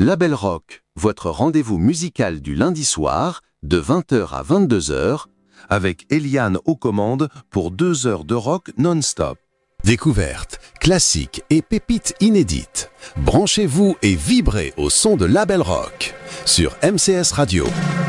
Label Rock, votre rendez-vous musical du lundi soir, de 20h à 22h, avec Eliane aux commandes pour 2 heures de rock non-stop. Découvertes, classiques et pépites inédites. Branchez-vous et vibrez au son de Label Rock sur MCS Radio.